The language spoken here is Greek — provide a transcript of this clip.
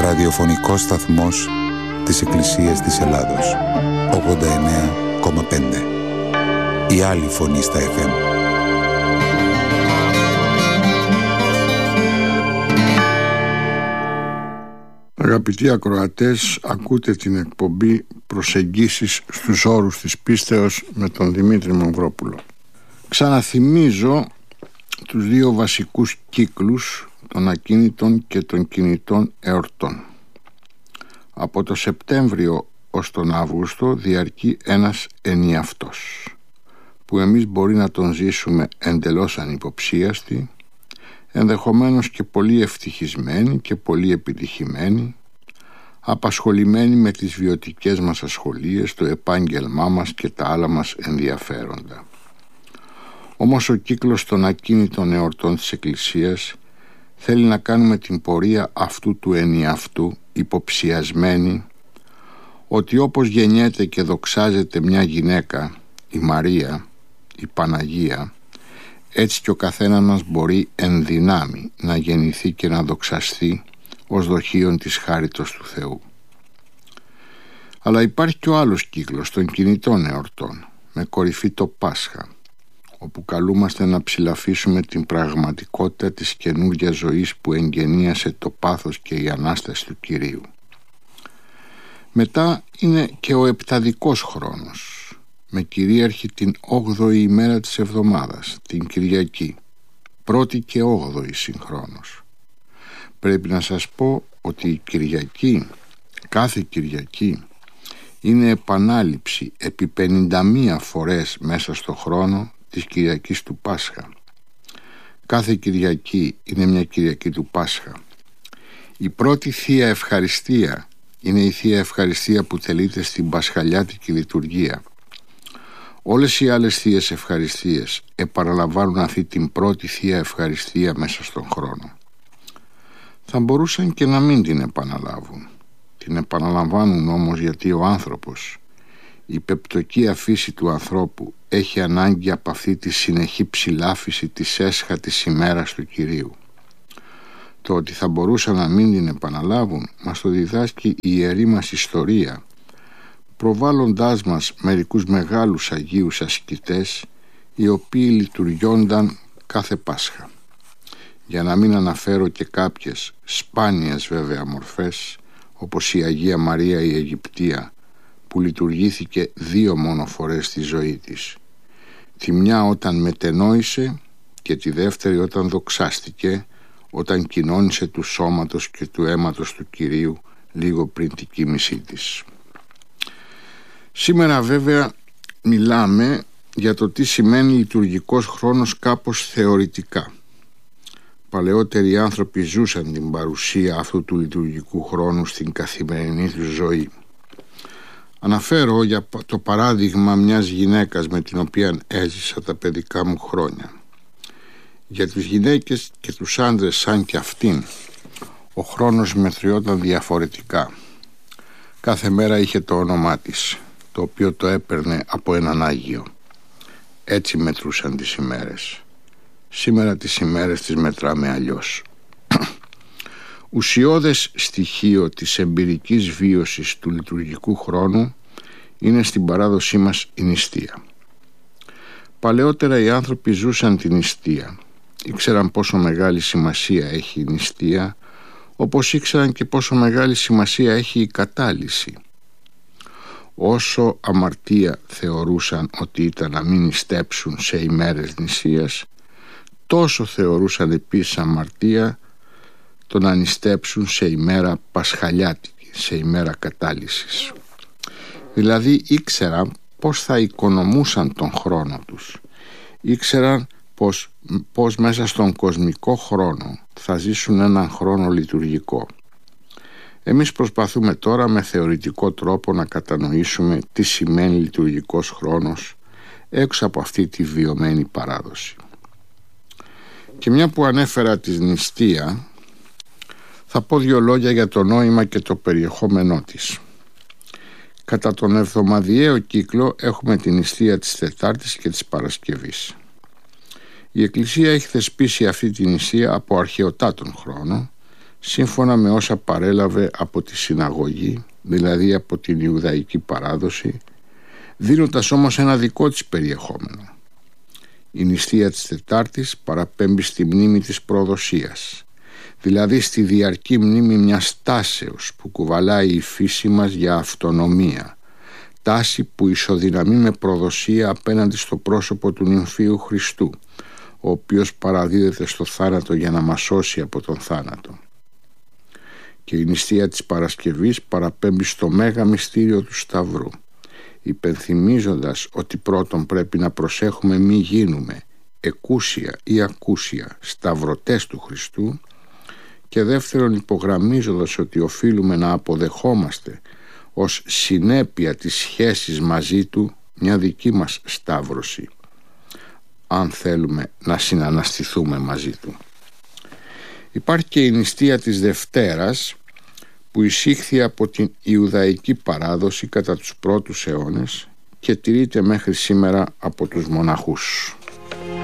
ραδιοφωνικός σταθμός της Εκκλησίας της Ελλάδος. 89,5. Η άλλη φωνή στα FM. Αγαπητοί ακροατές, ακούτε την εκπομπή «Προσεγγίσεις στους όρους της πίστεως» με τον Δημήτρη Μαυρόπουλο. Ξαναθυμίζω τους δύο βασικούς κύκλους των ακίνητων και των κινητών εορτών. Από το Σεπτέμβριο ως τον Αύγουστο διαρκεί ένας ενιαυτός, που εμείς μπορεί να τον ζήσουμε εντελώς ανυποψίαστοι, ενδεχομένως και πολύ ευτυχισμένοι και πολύ επιτυχημένοι, απασχολημένοι με τις βιωτικές μας ασχολίες, το επάγγελμά μας και τα άλλα μας ενδιαφέροντα. Όμως ο κύκλος των ακίνητων εορτών της Εκκλησίας θέλει να κάνουμε την πορεία αυτού του ενιαυτού υποψιασμένοι ότι όπως γεννιέται και δοξάζεται μια γυναίκα, η Μαρία, η Παναγία, έτσι και ο καθένας μας μπορεί εν δυνάμει να γεννηθεί και να δοξαστεί ως δοχείον της χάριτος του Θεού. Αλλά υπάρχει και ο άλλος κύκλος των κινητών εορτών, με κορυφή το Πάσχα, όπου καλούμαστε να ψηλαφίσουμε την πραγματικότητα της καινούργιας ζωής που εγγενίασε το πάθος και η Ανάσταση του Κυρίου. Μετά είναι και ο επταδικός χρόνος, με κυρίαρχη την 8η ημέρα της εβδομάδας, την Κυριακή, 1η και 8η συγχρόνως. Πρέπει να σας πω ότι η Κυριακή, κάθε Κυριακή, είναι επανάληψη επί 51 φορές μέσα στο χρόνο της Κυριακής του Πάσχα. Κάθε Κυριακή είναι μια Κυριακή του Πάσχα. Η πρώτη Θεία Ευχαριστία είναι η Θεία Ευχαριστία που τελείται στην Πασχαλιάτικη Λειτουργία. Όλες οι άλλες Θείες Ευχαριστίες επαναλαμβάνουν αυτή την πρώτη Θεία Ευχαριστία μέσα στον χρόνο. Θα μπορούσαν και να μην την επαναλάβουν. Την επαναλαμβάνουν όμως γιατί ο άνθρωπος, η πεπτωκία φύση του ανθρώπου, έχει ανάγκη από αυτή τη συνεχή ψηλάφιση της έσχατης ημέρας του Κυρίου. Το ότι θα μπορούσαν να μην την επαναλάβουν μας το διδάσκει η ιερή μας ιστορία, προβάλλοντάς μας μερικούς μεγάλους Αγίους ασκητές, οι οποίοι λειτουργιόνταν κάθε Πάσχα. Για να μην αναφέρω και κάποιες σπάνιες βέβαια μορφές, όπως η Αγία Μαρία η Αιγυπτία, που λειτουργήθηκε 2 μόνο φορές στη ζωή της. Τη μια όταν μετενόησε και τη δεύτερη όταν δοξάστηκε, όταν κοινώνησε του σώματος και του αίματος του Κυρίου λίγο πριν την κοίμησή της. Σήμερα βέβαια μιλάμε για το τι σημαίνει λειτουργικός χρόνος κάπως θεωρητικά. Παλαιότεροι άνθρωποι ζούσαν την παρουσία αυτού του λειτουργικού χρόνου στην καθημερινή τους ζωή. Αναφέρω για το παράδειγμα μιας γυναίκας με την οποία έζησα τα παιδικά μου χρόνια. Για τις γυναίκες και τους άντρες σαν και αυτήν, ο χρόνος μετριόταν διαφορετικά. Κάθε μέρα είχε το όνομά της, το οποίο το έπαιρνε από έναν Άγιο. Έτσι μετρούσαν τις ημέρες. Σήμερα τις ημέρες τις μετράμε αλλιώς. Ουσιώδες στοιχείο της εμπειρικής βίωσης του λειτουργικού χρόνου είναι στην παράδοσή μας η νηστεία. Παλαιότερα οι άνθρωποι ζούσαν την νηστεία. Ήξεραν πόσο μεγάλη σημασία έχει η νηστεία, όπως ήξεραν και πόσο μεγάλη σημασία έχει η κατάλυση. Όσο αμαρτία θεωρούσαν ότι ήταν να μην νηστέψουν σε ημέρες νηστείας, τόσο θεωρούσαν επίσης αμαρτία το να νηστέψουν σε ημέρα πασχαλιάτικη, σε ημέρα κατάλυσης. Δηλαδή ήξεραν πως θα οικονομούσαν τον χρόνο τους. Ήξεραν πως μέσα στον κοσμικό χρόνο θα ζήσουν έναν χρόνο λειτουργικό. Εμείς προσπαθούμε τώρα με θεωρητικό τρόπο να κατανοήσουμε τι σημαίνει λειτουργικός χρόνος έξω από αυτή τη βιωμένη παράδοση. Και μια που ανέφερα τη νηστεία, θα πω 2 λόγια για το νόημα και το περιεχόμενό της. Κατά τον εβδομαδιαίο κύκλο έχουμε την νηστεία της Τετάρτης και της Παρασκευής. Η Εκκλησία έχει θεσπίσει αυτή την νηστεία από αρχαιοτάτων χρόνο, σύμφωνα με όσα παρέλαβε από τη συναγωγή, δηλαδή από την Ιουδαϊκή παράδοση, δίνοντας όμως ένα δικό της περιεχόμενο. Η νηστεία της Τετάρτης παραπέμπει στη μνήμη της προδοσίας, δηλαδή στη διαρκή μνήμη μιας τάσεως που κουβαλάει η φύση μας για αυτονομία, τάση που ισοδυναμεί με προδοσία απέναντι στο πρόσωπο του νυμφίου Χριστού, ο οποίος παραδίδεται στο θάνατο για να μας σώσει από τον θάνατο. Και η νηστεία της Παρασκευής παραπέμπει στο μέγα μυστήριο του Σταυρού, υπενθυμίζοντας ότι πρώτον πρέπει να προσέχουμε μη γίνουμε εκούσια ή ακούσια σταυρωτές του Χριστού, και δεύτερον υπογραμμίζοντας ότι οφείλουμε να αποδεχόμαστε ως συνέπεια της σχέσης μαζί του μια δική μας σταύρωση, αν θέλουμε να συναναστηθούμε μαζί του. Υπάρχει και η νηστεία της Δευτέρας, που εισήχθη από την Ιουδαϊκή παράδοση κατά τους πρώτους αιώνες και τηρείται μέχρι σήμερα από τους μοναχούς.